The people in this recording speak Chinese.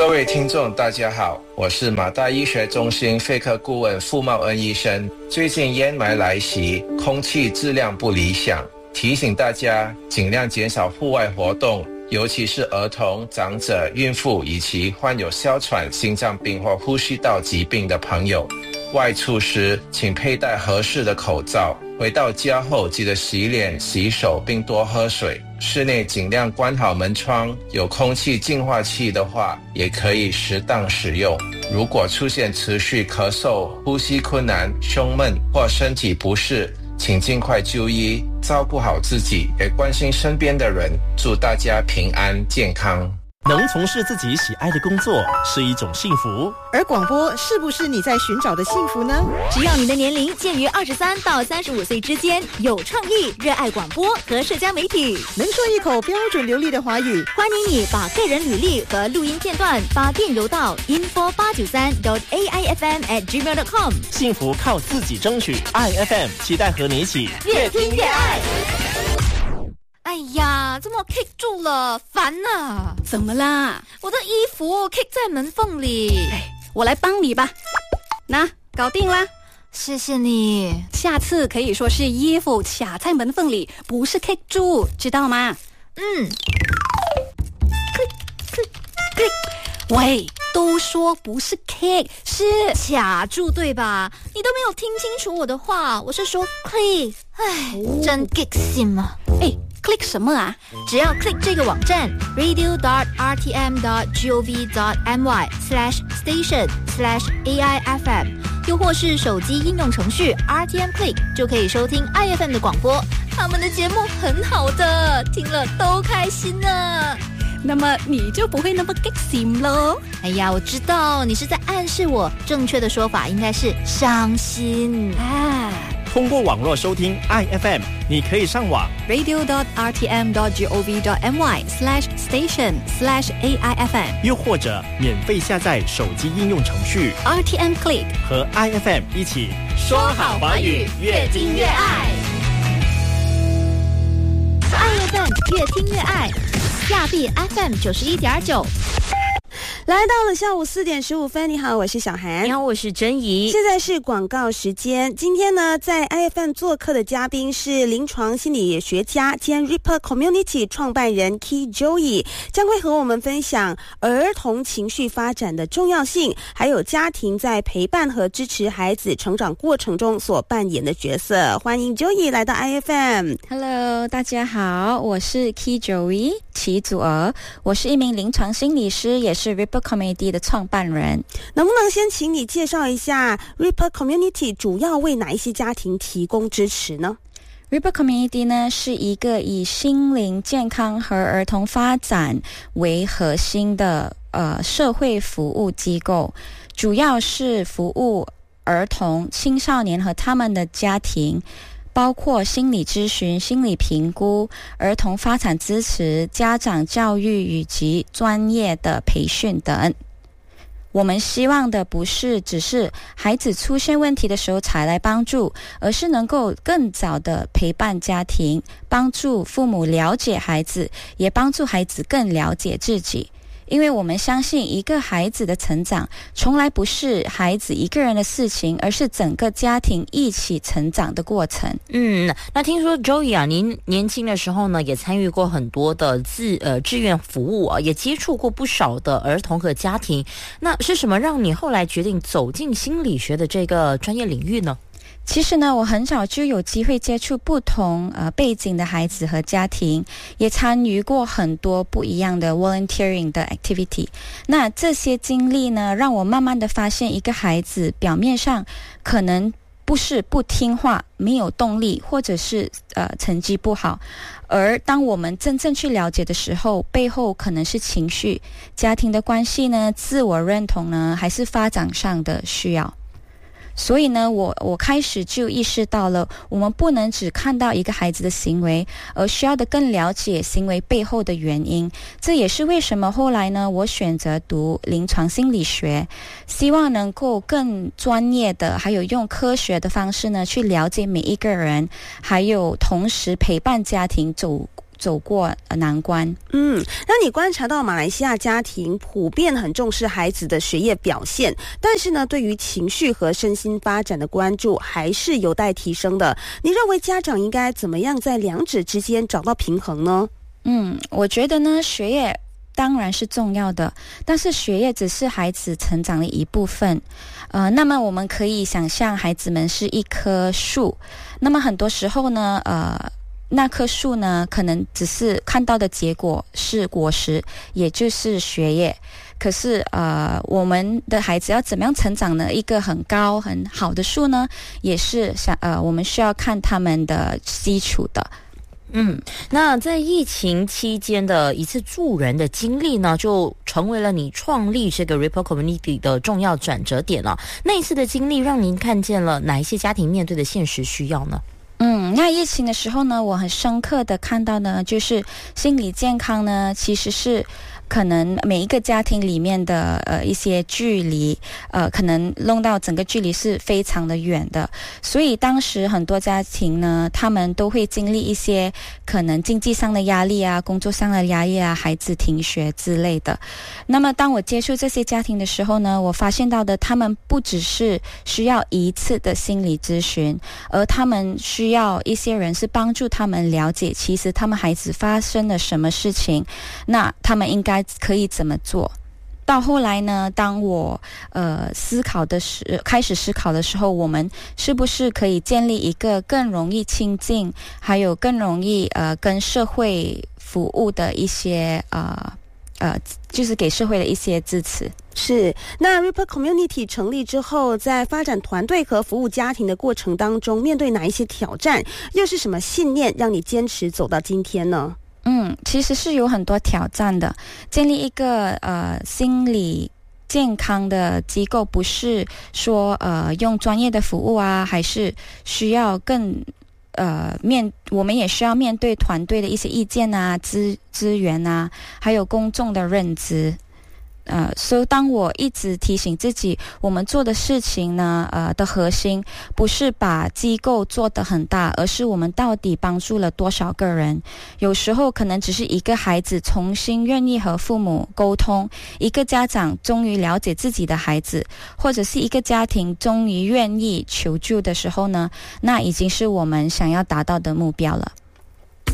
各位听众大家好，我是马大医学中心肺科顾问傅茂恩医生。最近烟霾来袭，空气质量不理想，提醒大家尽量减少户外活动，尤其是儿童、长者、孕妇以及患有哮喘、心脏病或呼吸道疾病的朋友。外出时请佩戴合适的口罩，回到家后记得洗脸、洗手并多喝水。室内尽量关好门窗，有空气净化器的话也可以适当使用。如果出现持续咳嗽、呼吸困难、胸闷或身体不适，请尽快就医，照顾好自己，也关心身边的人。祝大家平安健康。 能从事自己喜爱的工作是一种幸福， 而广播是不是你在寻找的幸福呢？ 只要你的年龄介于23到35岁之间，有创意，热爱广播和社交媒体， 能说一口标准流利的华语， 欢迎你把个人履历和录音片段发电邮到 info893.aifm@gmail.com。 幸福靠自己争取，爱 FM 期待和你一起越听越爱。哎呀，怎么 kick 住了？烦啊！ 怎么啦？ 我的衣服 kick 在门缝里。 我来帮你吧。那搞定啦， 谢谢你。 下次可以说是衣服卡在门缝里，不是 kick 住，知道吗？喂，都说不是 kick， 是卡住对吧？你都没有听清楚我的话，我是说 click。真 kick 心啊 ！click 什么啊？ 只要 click 这个网站 radio.rtm.gov.my/station/AIFM， 又或是手机应用程序 RTM Click， 就可以收听 IFM 的广播。他们的节目很好的，听了都开心呢。 那么你就不会那么 kick 心咯。 哎呀，我知道你是在暗示我，正确的说法应该是伤心啊。 通过网络收听 IFM， 你可以上网 radio.rtm.gov.my/station/AIFM， 又或者免费下载手机应用程序 RTM Click， 和 IFM 一起说好华语，越听越爱。 IFM 越听越爱，亚庇 FM 91.9。 来到了下午4点15分，你好，我是小涵。 你好，我是珍怡。 现在是广告时间。今天呢，在 IFM 做客的嘉宾是临床心理学家兼 Ripper Community 创办人 Key Joey， 将会和我们分享儿童情绪发展的重要性，还有家庭在陪伴和支持孩子成长过程中所扮演的角色。欢迎 Joey 来到 IFM。Hello， 大家好，我是 Key Joey 齐祖儿，我是一名临床心理师，也是 Ripper Community 的创办人。 能不能先请你介绍一下 Ripper Community 主要为哪一些家庭提供支持呢？ Ripper Community 呢是一个以心灵健康和儿童发展为核心的社会服务机构，主要是服务儿童、青少年和他们的家庭，包括心理咨询、心理评估、儿童发展支持、家长教育以及专业的培训等。我们希望的不是只是孩子出现问题的时候才来帮助，而是能够更早的陪伴家庭，帮助父母了解孩子，也帮助孩子更了解自己。因为我们相信一个孩子的成长从来不是孩子一个人的事情，而是整个家庭一起成长的过程。 那听说 Joey 啊，您年轻的时候呢也参与过很多的志愿服务啊，也接触过不少的儿童和家庭。那是什么让你后来决定走进心理学的这个专业领域呢？ 其实呢，我很早就有机会接触不同背景的孩子和家庭，也参与过很多不一样的 volunteering 的 activity。那这些经历呢，让我慢慢的发现，一个孩子表面上可能不是不听话、没有动力，或者是成绩不好，而当我们真正去了解的时候，背后可能是情绪、家庭的关系呢、自我认同呢，还是发展上的需要。所以呢，我开始就意识到了，我们不能只看到一个孩子的行为，而需要的更了解行为背后的原因。这也是为什么后来呢，我选择读临床心理学，希望能够更专业的，还有用科学的方式呢，去了解每一个人，还有同时陪伴家庭走走过难关。 那你观察到马来西亚家庭普遍很重视孩子的学业表现，但是呢，对于情绪和身心发展的关注还是有待提升的。你认为家长应该怎么样在两者之间找到平衡呢？ 我觉得呢，学业当然是重要的，但是学业只是孩子成长的一部分。那么我们可以想象孩子们是一棵树，那么很多时候呢，那棵树呢，可能只是看到的结果是果实，也就是学业。可是我们的孩子要怎么样成长呢？一个很高很好的树呢，也是我们需要看他们的基础的。 那在疫情期间的一次助人的经历呢，就成为了你创立这个 Ripple Community 的重要转折点了。那一次的经历让您看见了哪一些家庭面对的现实需要呢？ 那疫情的时候呢，我很深刻的看到呢，就是心理健康呢，其实是可能每一个家庭里面的一些距离，可能弄到整个距离是非常的远的，所以当时很多家庭呢，他们都会经历一些可能经济上的压力啊，工作上的压力啊，孩子停学之类的。那么当我接触这些家庭的时候呢，我发现到的，他们不只是需要一次的心理咨询，而他们需要一些人是帮助他们了解，其实他们孩子发生了什么事情，那他们应该可以怎么做。到后来呢，当我开始思考的时候，我们是不是可以建立一个更容易亲近，还有更容易跟社会服务的一些就是给社会的一些支持。 是，那 Ripple Community 成立之后，在发展团队和服务家庭的过程当中，面对哪一些挑战，又是什么信念让你坚持走到今天呢？ 其实是有很多挑战的。建立一个心理健康的机构，不是说用专业的服务啊，还是需要更我们也需要面对团队的一些意见啊、资源啊，还有公众的认知。所以当我一直提醒自己，我们做的事情呢，的核心不是把机构做得很大，而是我们到底帮助了多少个人。有时候可能只是一个孩子重新愿意和父母沟通，一个家长终于了解自己的孩子，或者是一个家庭终于愿意求救的时候呢，那已经是我们想要达到的目标了。